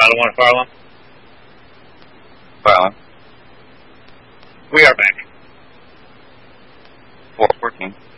don't want to fire alarm? Fire alarm. We are back. 414.